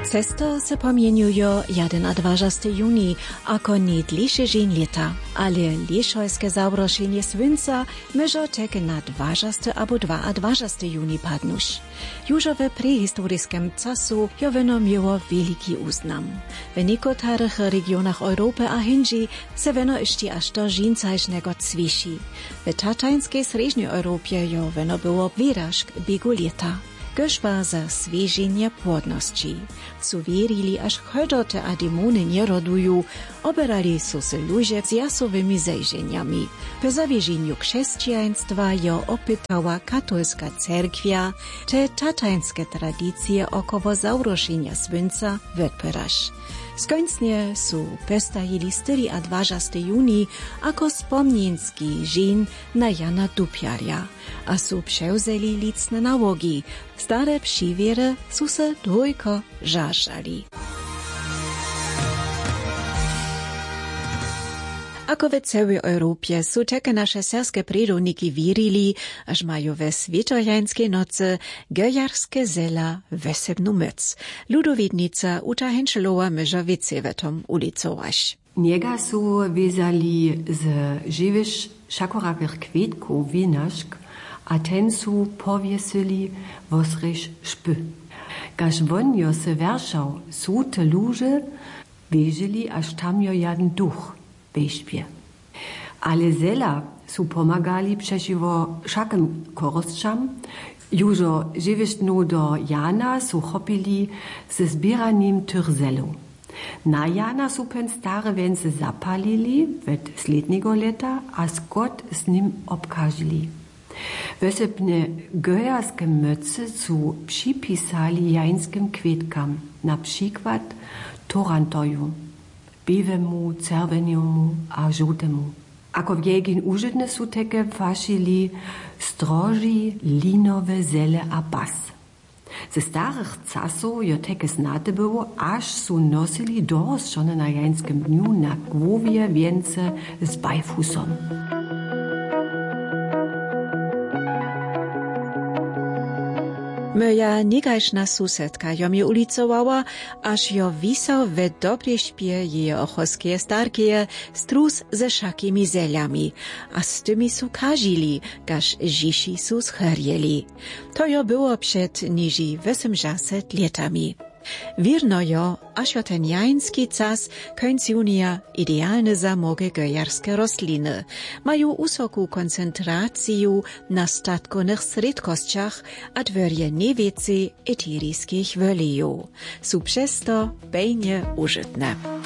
Cesto se pomienujo 21. juni ako najdližší dzień leta, ale lišojské zawrošenie svinca może teke na 20. albo 22. juni padnuć. Już w prehistoryskim czasu jo weno miało wielki uznam. W niektórych regionach Europy a Hinži se weno jeszcze aż do żincaźnego cwiši. W tatańskiej srednjej Europie jo weno było wyrażk biegu leta. Goszła za zwierzenie płodności. Co wierili, aż chodote a demony nie rodują, oberali so se ludzie z jasowymi zajrzeniami. Po zawierzeniu chrześcijaństwa jo opytała katolska cerkwia, te tatańskie tradycje około zawroszenia svinca wypyrasz. Skończnie su pestajili 24. juni ako spomnienski dzień na Jana Dupiarja, a su przewzeli licne nałogi. Stare przywiery su se dwójko żarzali. Ako w całej Europie su teke nasze serskie predovniki wierili, aż mają we Świętojańskiej nocy gejarskie zela wesebnu myc. Ludowidnica Uta Henschelowa myża wicewetom ulicowaś. Niega su vezali z żywisz szakorakich kwietków winašk, a ten su powiesili wosrysz szpy. Kaž won jo se werszał, su te luże wieżeli, aż tam jo jaden duch weźpie. Ale zela su pomagali przeciwo szakim korostrzam, jużo żywištnu do Jana su chopili ze zbieranim tych zelu. Na Jana su pen stare wence zapalili wet sledniego leta, a skot z nim obkažili. Wesebne gejarskie möce su przypisali jańskim kwietkam, na przykład torantoju, biwemu, czerweniemu a żółtemu. Ako w jegin użytne su teke fasili stroži, linowe zele a bas. Ze starych czasów jo teke znate było, aż su nosili dorosczone na jańskim dniu na głowie wience z bajfusom. Moja niekajszna susedka jo mi ulicowała, aż jo wisał we dobrej śpie jej ochoskie starkie strus ze szakimi zeliami, a z tymi su kažili, kaž žiši su schrjeli. To jo było przed niži 80 letami. Wierno jo, aż jo ten jański czas końc junia idealny za moge gejarskie rosliny. Mają usoku koncentrację na statkonych sredkościach, a dworje niewiece eteryjskich woliów. Su przez to bejnie użytne.